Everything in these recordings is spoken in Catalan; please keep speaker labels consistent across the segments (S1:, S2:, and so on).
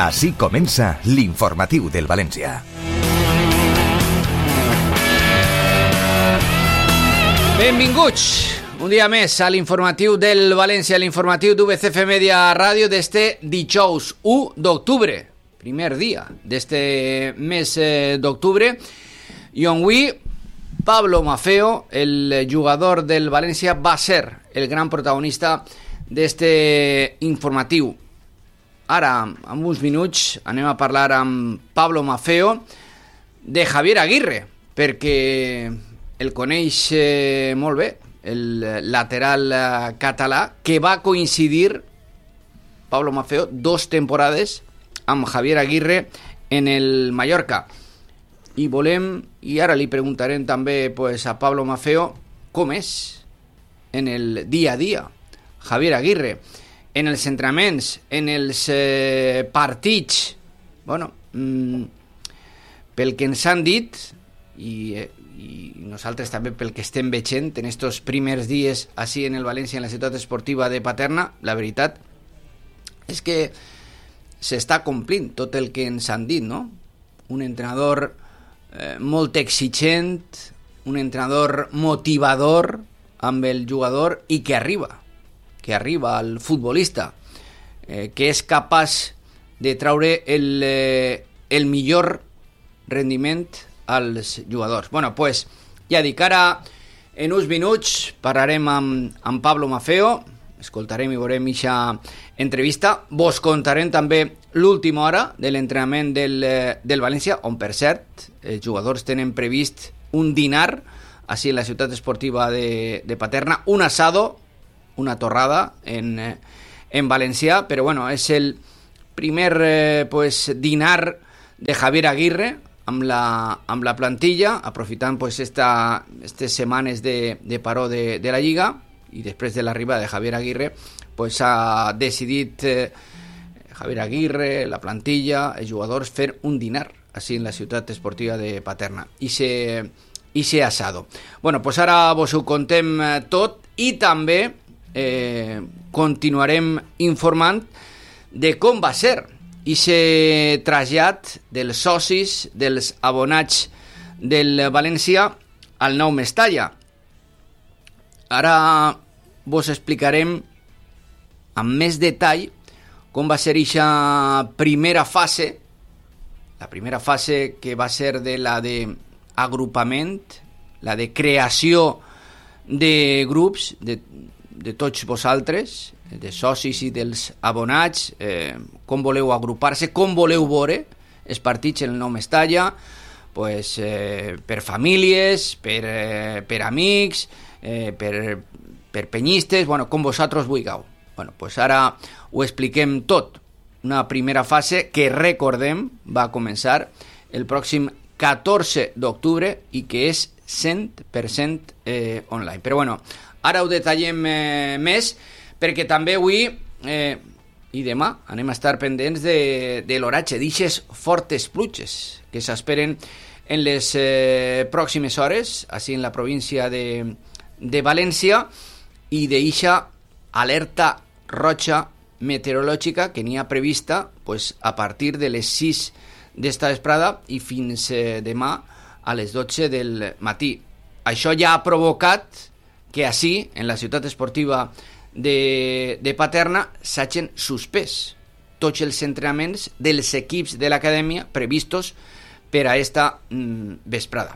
S1: Així comença l'informatiu del València.
S2: Benvinguts un dia més a l'informatiu del València, l'informatiu d'UBCF Media Ràdio d'este dijous 1 d'octubre, primer dia d'este mes d'octubre, i on avui Pablo Maffeo, el jugador del València, va ser el gran protagonista d'este informatiu. Ara, en uns minuts, anem a parlar amb Pablo Maffeo de Javier Aguirre, perquè el coneix molt bé, el lateral català, que va coincidir, Pablo Maffeo, 2 temporades amb Javier Aguirre en el Mallorca. I ara li preguntarem també a Pablo Maffeo com és en el dia a dia Javier Aguirre, en els entrenaments, en els partits. Pel que ens han dit, i nosaltres també pel que estem veient en estos primers dies així en el València, en la ciutat esportiva de Paterna, la veritat és que s'està complint tot el que ens han dit, no? Un entrenador molt exigent, un entrenador motivador amb el jugador i que arriba al futbolista, que és capaç de treure el millor rendiment als jugadors. Ja dic, ara en uns minuts parlarem amb Pablo Maffeo, escoltarem i veurem aquesta entrevista, vos contarem també l'última hora de l'entrenament del València, on per cert els jugadors tenen previst un dinar així en la ciutat esportiva de Paterna, un asado, una torrada en valencià, però és el primer dinar de Javier Aguirre amb la plantilla, aprofitant aquestes setmanes de paró de la Lliga, i després de l'arribada de Javier Aguirre ha decidit Javier Aguirre, la plantilla, els jugadors, fer un dinar així en la ciutat esportiva de Paterna i ser asado. Ara vos ho contem tot i també continuarem informant de com va ser i trasllat dels socis, dels abonats del València al nou Mestalla. Ara vos explicarem amb més detall com va ser aquesta primera fase, la primera fase que va ser de la d'agrupament, la de creació de grups, de tots vosaltres, de socis i dels abonats, com voleu agrupar-se, com voleu veure els partits en el nou Mestalla, per famílies, per amics, per penyistes, com vosaltres vulgueu. Ara ho expliquem tot. Una primera fase que, recordem, va començar el pròxim 14 d'octubre i que és 100% online. Però ara ho detallem més, perquè també avui i demà anem a estar pendents de l'oratge d'ixes fortes pluges que s'esperen en les pròximes hores, així en la província de València, i d'eixa alerta roja meteorològica que n'hi ha prevista a partir de les 6 d'esta vesprada i fins demà a les 12 del matí. Això ja ha provocat que així, en la ciutat esportiva de Paterna, s'hagin suspès tots els entrenaments dels equips de l'acadèmia previstos per a esta vesprada.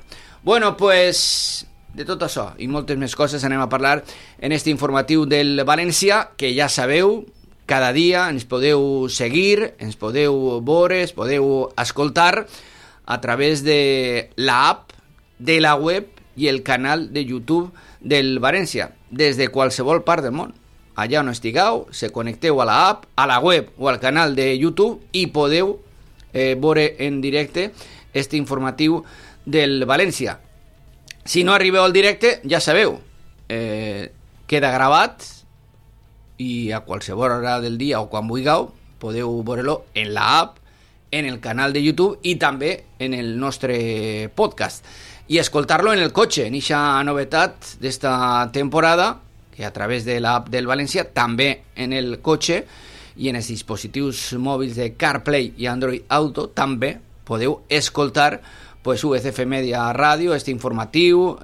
S2: De tot això i moltes més coses anem a parlar en este informatiu del València, que ja sabeu, cada dia ens podeu seguir, ens podeu veure, ens podeu escoltar a través de l'app, de la web i el canal de YouTube del València, des de qualsevol part del món. Allà on estigueu, se connecteu a l'app, a la web o al canal de YouTube i podeu veure en directe este informatiu del València. Si no arribeu al directe, ja sabeu, queda gravat i a qualsevol hora del dia o quan vulgueu podeu veure-lo en l'app, en el canal de YouTube i també en el nostre podcast. I escoltar-lo en el cotxe, en aquesta novetat d'esta temporada, que a través de l'app del València, també en el cotxe, i en els dispositius mòbils de CarPlay i Android Auto també podeu escoltar pues, UCF Media Ràdio, este informatiu,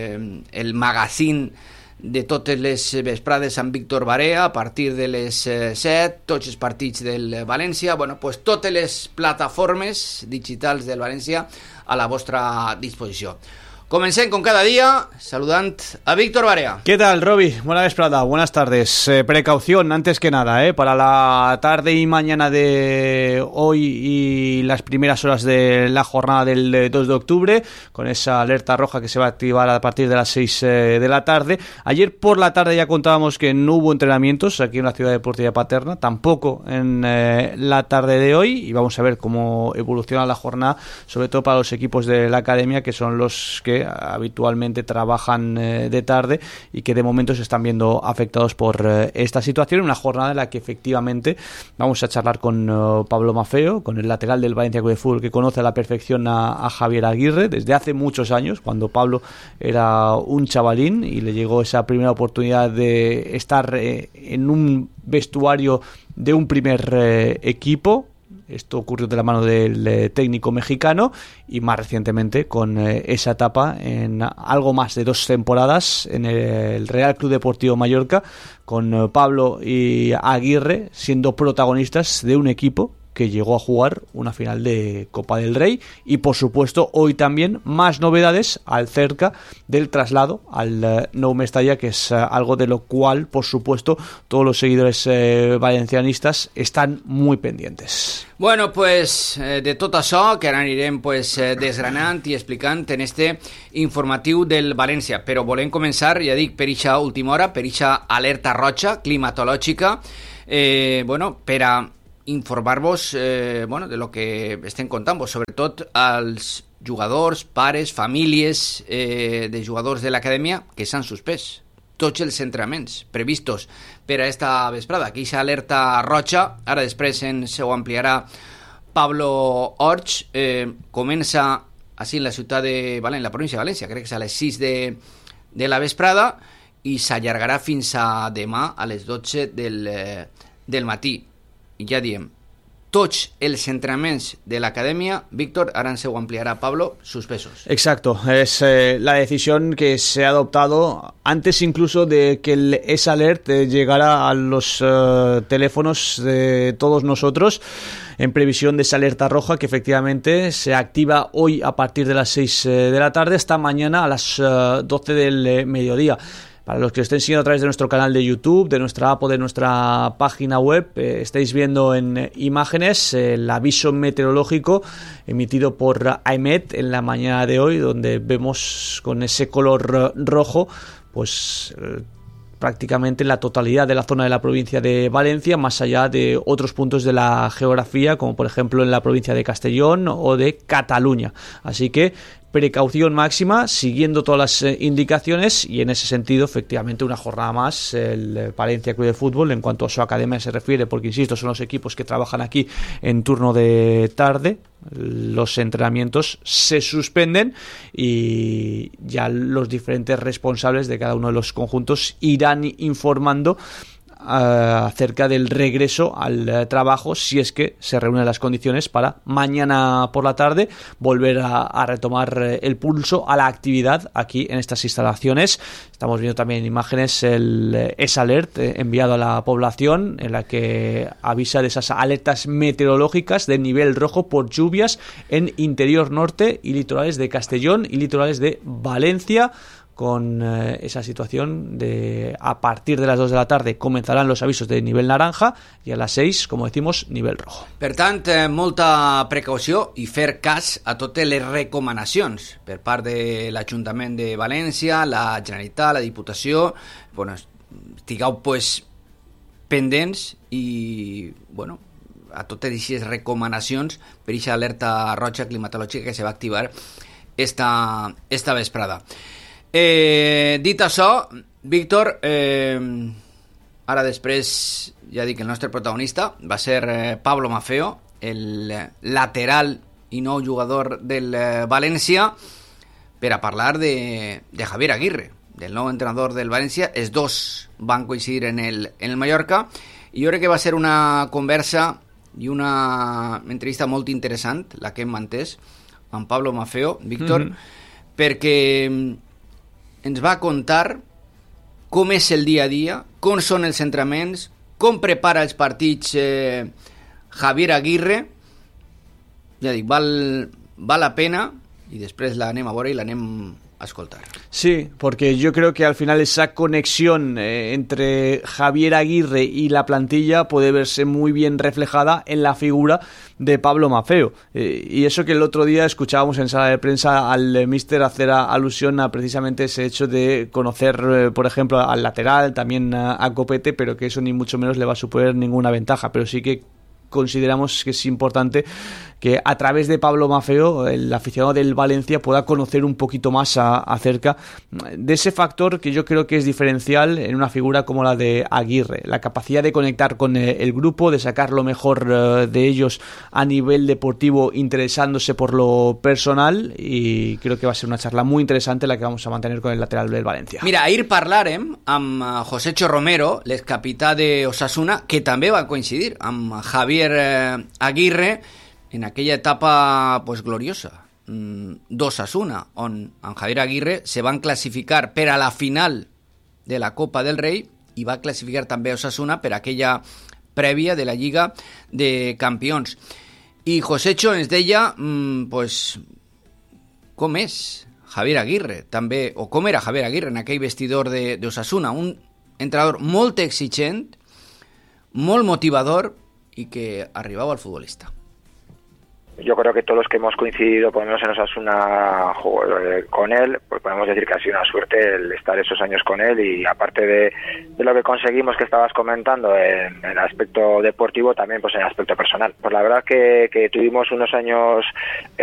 S2: el magazín de totes les vesprades amb Víctor Barea a partir de les 7, tots els partits del València, bueno, pues totes les plataformes digitals del València a la vostra disposició. Comencem con cada día saludant a Víctor Barea.
S3: ¿Qué tal, Roby? Buena vesprada, buenas tardes. Precaución antes que nada, para la tarde y mañana de hoy y las primeras horas de la jornada del 2 de octubre, con esa alerta roja que se va a activar a partir de las 6 de la tarde. Ayer por la tarde ya contábamos que no hubo entrenamientos aquí en la Ciudad Deportiva Paterna, tampoco en la tarde de hoy, y vamos a ver cómo evoluciona la jornada, sobre todo para los equipos de la academia, que son los que habitualmente trabajan de tarde y que de momento se están viendo afectados por esta situación. Una jornada en la que efectivamente vamos a charlar con Pablo Maffeo, con el lateral del Valencia Club de Fútbol, que conoce a la perfección a Javier Aguirre desde hace muchos años, cuando Pablo era un chavalín y le llegó esa primera oportunidad de estar en un vestuario de un primer equipo. Esto ocurrió de la mano del técnico mexicano y más recientemente con esa etapa en algo más de 2 temporadas en el Real Club Deportivo Mallorca, con Pablo y Aguirre siendo protagonistas de un equipo que llegó a jugar una final de Copa del Rey. Y por supuesto hoy también más novedades acerca del traslado al Nou Mestalla, que es algo de lo cual por supuesto todos los seguidores valencianistas están muy pendientes.
S2: Bueno, pues de tot això que ara anirem pues, desgranant i explicant en este informatiu del València, però volem començar, ja dic, per eixa última hora, per eixa alerta roja climatològica, bueno, per a informar-vos bueno, de lo que estem contant-vos, sobretot als jugadors, pares, famílies de jugadors de l'acadèmia que s'han suspès tots els entrenaments previstos per a esta vesprada. Aquí aquesta alerta roja, ara després ens ho ampliarà Pablo Orch, comença així en la ciutat de València, en la província de València, crec que és a les 6 de la vesprada i s'allargarà fins a demà a les 12 del matí. I ja diem, tots els entrenamientos de la academia, Víctor, ahora se lo ampliará Pablo, suspensos.
S3: Exacto, es la decisión que se ha adoptado antes incluso de que esa alert llegara a los teléfonos de todos nosotros, en previsión de esa alerta roja que efectivamente se activa hoy a partir de las 6 de la tarde hasta mañana a las 12 del mediodía. Para los que estén siguiendo a través de nuestro canal de YouTube, de nuestra app o de nuestra página web, estáis viendo en imágenes el aviso meteorológico emitido por AEMET en la mañana de hoy, donde vemos con ese color rojo pues prácticamente la totalidad de la zona de la provincia de Valencia, más allá de otros puntos de la geografía, como por ejemplo en la provincia de Castellón o de Cataluña. Así que precaución máxima, siguiendo todas las indicaciones, y en ese sentido efectivamente una jornada más el Valencia Club de Fútbol en cuanto a su academia se refiere, porque insisto, son los equipos que trabajan aquí en turno de tarde. Los entrenamientos se suspenden y ya los diferentes responsables de cada uno de los conjuntos irán informando acerca del regreso al trabajo, si es que se reúnen las condiciones para mañana por la tarde volver a retomar el pulso a la actividad aquí en estas instalaciones. Estamos viendo también imágenes el S-Alert enviado a la población, en la que avisa de esas alertas meteorológicas de nivel rojo por lluvias en interior norte y litorales de Castellón y litorales de Valencia, con esa situación de a partir de las 2 de la tarde comenzarán los avisos de nivel naranja i a les 6, com decimos, nivel rojo.
S2: Per tant, molta precaució i fer cas a totes les recomanacions per part de l'Ajuntament de València, la Generalitat, la Diputació. Bueno, estigueu pues, pendents i bueno, a totes aquestes recomanacions per aquesta alerta roja climatològica que se va activar esta vesprada. Dit això, Víctor, ara després ja dic, el nostre protagonista va ser Pablo Maffeo, el lateral i nou jugador del València, per a parlar de Javier Aguirre, del nou entrenador del València. Els dos van coincidir en el Mallorca I jo crec que va ser una conversa i una entrevista molt interessant, la que hem mantès amb Pablo Maffeo, Víctor, perquè ens va contar com és el dia a dia, com són els entrenaments, com prepara els partits Javier Aguirre. Ja dic, val la pena, y després la anem a veure i la anem a escoltar.
S3: Sí, porque yo creo que al final esa conexión entre Javier Aguirre y la plantilla puede verse muy bien reflejada en la figura de Pablo Maffeo. Y eso que el otro día escuchábamos en sala de prensa al míster hacer alusión a precisamente ese hecho de conocer, por ejemplo, al lateral, también a Copete, pero que eso ni mucho menos le va a suponer ninguna ventaja, pero sí que consideramos que es importante que a través de Pablo Maffeo el aficionado del Valencia pueda conocer un poquito más acerca de ese factor que yo creo que es diferencial en una figura como la de Aguirre, la capacidad de conectar con el grupo, de sacar lo mejor de ellos a nivel deportivo, interesándose por lo personal, y creo que va a ser una charla muy interesante la que vamos a mantener con el lateral del Valencia.
S2: Mira, ahir parlarem amb Josécho Romero, l'excapità de Osasuna, que també va coincidir amb Javier Aguirre en aquella etapa pues gloriosa d'Osasuna, on amb Javier Aguirre se van classificar per a la final de la Copa del Rei i va classificar també Osasuna per a aquella prèvia de la Lliga de Campions. I Josécho ens deia pues com és Javier Aguirre també, o com era Javier Aguirre en aquell vestidor d'Osasuna, un entrenador molt exigent, molt motivador y que arribaba al futbolista.
S4: Yo creo que todos los que hemos coincidido, por lo menos en Osasuna, con él, pues podemos decir que ha sido una suerte el estar esos años con él, y aparte de lo que conseguimos que estabas comentando en el aspecto deportivo, también pues en el aspecto personal. Pues la verdad que tuvimos unos años